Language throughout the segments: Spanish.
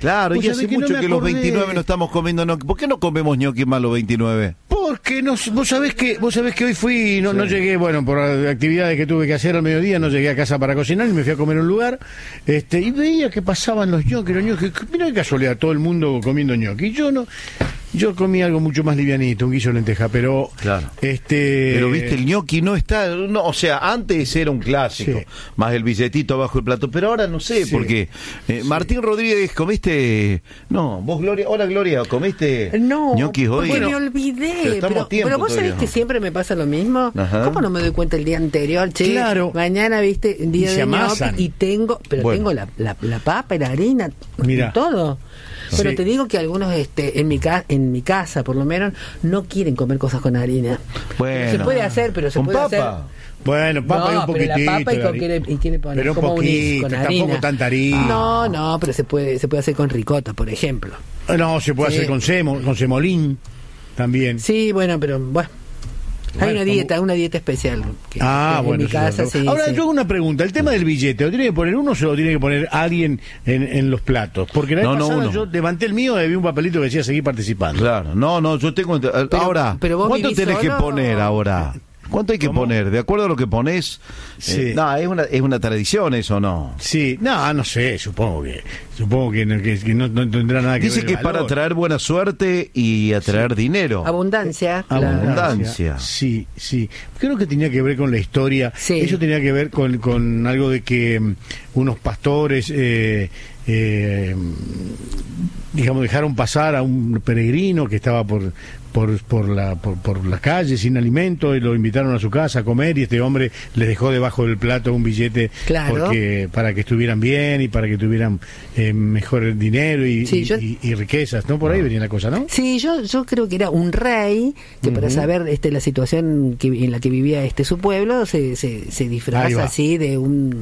Claro, y hace mucho que los 29 no estamos comiendo ñoqui. ¿Por qué no comemos ñoqui más los 29? Porque no, vos sabés que hoy fui, no llegué, bueno, por actividades que tuve que hacer al mediodía, no llegué a casa para cocinar y me fui a comer a un lugar, y veía que pasaban los ñoquis, mira qué casualidad, todo el mundo comiendo ñoquis. Yo comí algo mucho más livianito, un guiso de lenteja, pero... Claro. Pero viste, el ñoqui no está... No, o sea, antes era un clásico, sí, más el billetito abajo del plato, pero ahora no sé, sí, porque... Martín Rodríguez, ¿comiste...? No, vos, Gloria... Hola, Gloria, ¿comiste ñoquis hoy? Porque me olvidé, pero vos sabés que siempre me pasa lo mismo. Ajá. ¿Cómo no me doy cuenta el día anterior? Che, claro. Mañana, viste, día de ñoqui y tengo... Pero tengo la papa y la harina, y todo. Pero sí, te digo que algunos en mi casa por lo menos no quieren comer cosas con harina. Bueno, se puede hacer, pero se puede papa hacer. Bueno, papa y un poquitito. Pero la papa y tiene pero como poquito, con harina. Tampoco tanta harina. No, pero se puede hacer con ricota, por ejemplo. No, se puede hacer con semolín también. Sí, bueno, pero bueno. Hay una dieta especial que bueno, en mi casa. Sí, ahora sí. yo hago una pregunta, el tema del billete, ¿lo tiene que poner uno o se lo tiene que poner alguien en los platos? Porque la vez pasada yo levanté el mío y vi un papelito que decía seguir participando. Claro, no, yo tengo... Ahora, ¿cuánto tenés que poner ahora? ¿Cuánto hay que poner? ¿De acuerdo a lo que ponés? Sí. Es una tradición eso, ¿no? Sí, no sé, supongo que no tendrá nada que ver. Dice que es para atraer buena suerte y atraer dinero. Abundancia. Abundancia. Sí. Creo que tenía que ver con la historia. Sí. Eso tenía que ver con algo de que unos pastores... digamos, dejaron pasar a un peregrino que estaba por la calle sin alimento y lo invitaron a su casa a comer y este hombre les dejó debajo del plato un billete, claro, para que estuvieran bien y para que tuvieran mejor dinero y riquezas, ¿no? Por ahí venía la cosa, ¿no? Sí, yo creo que era un rey que para saber la situación en la que vivía su pueblo se disfraza así de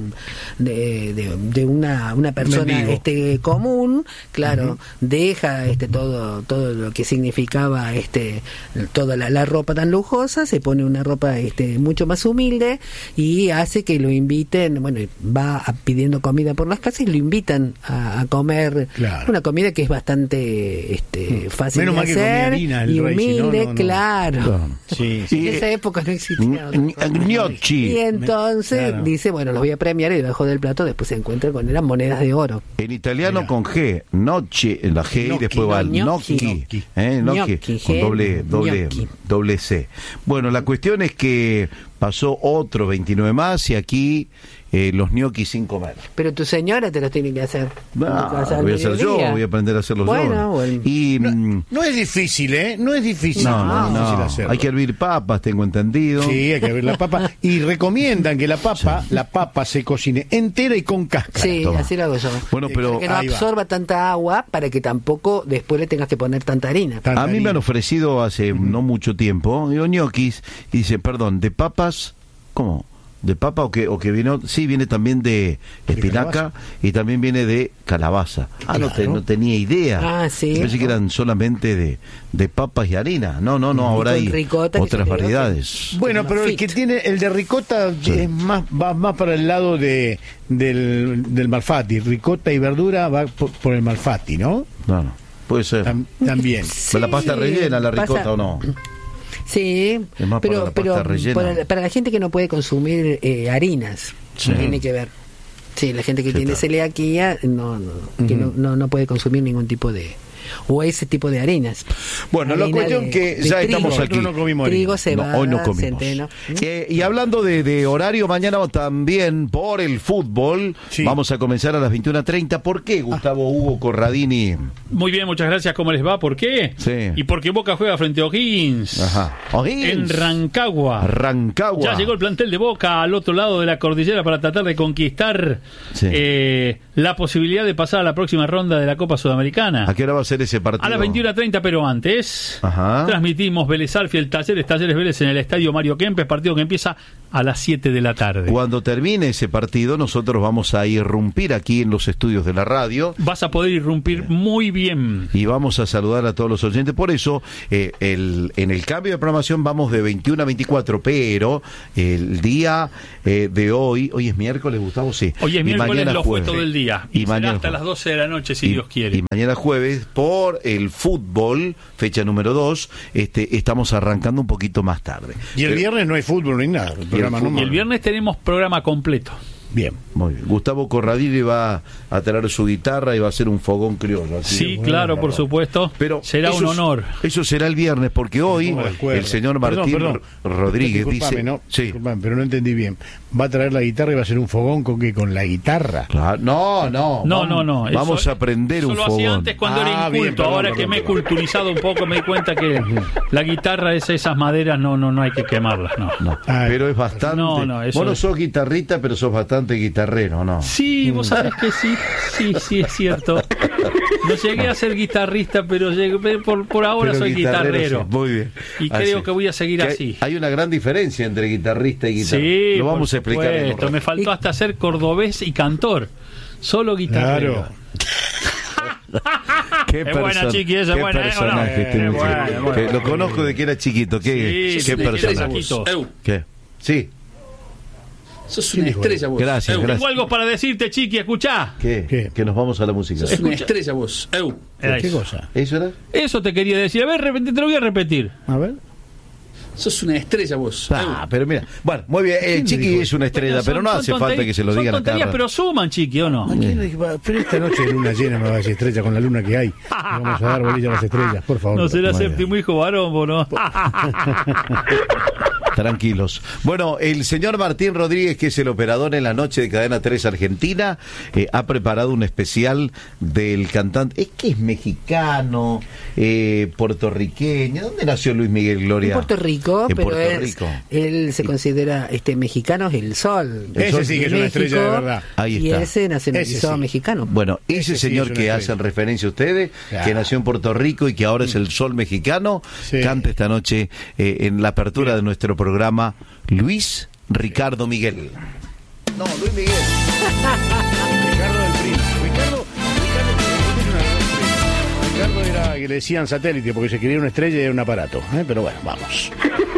una persona común, claro, deja todo lo que significaba toda la ropa tan lujosa, se pone una ropa mucho más humilde y hace que lo inviten, bueno, va pidiendo comida por las casas y lo invitan a comer, claro, una comida que es bastante fácil de hacer y humilde, claro. Sí. En esa época no existía gnocchi. Y entonces dice, bueno, los voy a premiar y debajo del plato después se encuentra con eran monedas de oro. En italiano con G, noche, la G y después va el gnocchi, con doble C. Bueno, la cuestión es que pasó otro 29 más y aquí los gnocchi sin comer. Pero tu señora te los tiene que hacer. Voy a hacer yo, voy a aprender a hacerlos yo. Bueno. Y no es difícil, No es difícil. No. Hay que hervir papas, tengo entendido. Sí, hay que hervir la papa. Y recomiendan que la papa se cocine entera y con cáscara. Sí, así lo hago yo. Bueno, pero que no absorba tanta agua para que tampoco después le tengas que poner tanta harina. A mí me han ofrecido hace no mucho tiempo, digo, ñoquis, y dice, perdón, de papas, ¿cómo? ¿De papa o que vino? Sí, viene también de espinaca y también viene de calabaza. Claro. No tenía idea. Sí. Pensé que eran solamente de papas y harina. No, ahora hay otras variedades. Bueno, pero el que tiene el de ricota va más para el lado del malfatti. Ricota y verdura va por el malfatti, ¿no? No, puede ser. También. Sí, ¿la pasta rellena, la ricota o no? Sí, pero para la gente que no puede consumir harinas, tiene que ver. Sí, la gente que tiene celiaquía no puede consumir ningún tipo de... o ese tipo de harinas. Bueno, la cuestión que ya estamos aquí. No comimos trigo, cebada, hoy no comimos. Centeno. Y hablando de horario, mañana también por el fútbol, vamos a comenzar a las 21:30. ¿Por qué, Gustavo Hugo Corradini? Muy bien, muchas gracias. ¿Cómo les va? ¿Por qué? Sí. Y porque Boca juega frente a O'Higgins. Ajá. En Rancagua. Ya llegó el plantel de Boca al otro lado de la cordillera para tratar de conquistar la posibilidad de pasar a la próxima ronda de la Copa Sudamericana. ¿A qué hora va a ser ese partido? A las 21:30, pero antes transmitimos Vélez Arfield, Talleres Vélez en el Estadio Mario Kempes, partido que empieza a las 7 de la tarde. Cuando termine ese partido, nosotros vamos a irrumpir aquí en los estudios de la radio. Vas a poder irrumpir muy bien. Y vamos a saludar a todos los oyentes. Por eso, en el cambio de programación vamos de 21 a 24, pero el día de hoy es miércoles, Gustavo, sí. Hoy es miércoles, lo jueves. Fue todo el día. Y será hasta las 12 de la noche, si Dios quiere. Y mañana jueves, por el fútbol, fecha número 2, estamos arrancando un poquito más tarde. Y el viernes no hay fútbol ni nada. Y el viernes tenemos programa completo. Bien, muy bien. Gustavo Corradini va a traer su guitarra y va a hacer un fogón criollo. Aquí. Sí, claro, por supuesto. Pero será un honor. Eso será el viernes, porque hoy el señor Martín Rodríguez dice... Disculpame, pero no entendí bien. Va a traer la guitarra y va a hacer un fogón con la guitarra. Claro. No. Vamos a aprender un fogón. Eso lo hacía antes cuando era inculto. Ahora que me he culturizado un poco, me di cuenta que la guitarra esas maderas no hay que quemarlas. No. Pero es bastante... Vos no sos guitarrista, pero sos bastante guitarrero, ¿no? Sí, vos sabés que sí, es cierto. No llegué a ser guitarrista, pero por ahora soy guitarrero. Sí. Muy bien. Y creo que voy a seguir así. Hay una gran diferencia entre guitarrista y guitarrero. Sí, lo vamos a explicar. Me faltó hasta ser cordobés y cantor. Solo guitarrero. Qué buena, Chiqui, esa qué buena, personaje bueno. Lo conozco de que era chiquito. ¿Qué personaje? ¿Qué? Sí. Sos una estrella vos. Gracias. Tengo algo para decirte, Chiqui, escuchá. ¿Qué? Que nos vamos a la música. Sos una estrella vos. ¿Qué cosa? ¿Eso era? Eso te quería decir. A ver, te lo voy a repetir. A ver. Sos una estrella vos. Pero mira, bueno, muy bien, Chiqui es una estrella, pero no hace falta que se lo digan acá. Pero suman, Chiqui, ¿o no? Pero esta noche de luna llena me va a decir estrella con la luna que hay. Vamos a dar bolilla a las estrellas, por favor. No será séptimo hijo varón, ¿o no? Tranquilos. Bueno, el señor Martín Rodríguez, que es el operador en la noche de Cadena 3 Argentina, ha preparado un especial del cantante. Es que es mexicano, puertorriqueño. ¿Dónde nació Luis Miguel Gloria? En Puerto Rico, pero él se considera mexicano, es el sol. Ese sí que es una estrella de verdad. Ahí está. Y ese nacionalizado mexicano. Bueno, ese señor que hacen referencia a ustedes, que nació en Puerto Rico y que ahora es el sol mexicano, canta esta noche en la apertura de nuestro programa Luis Ricardo Miguel. No, Luis Miguel. Ricardo del Príncipe. Ricardo era que le decían satélite porque se quería una estrella y era un aparato. Pero bueno, vamos.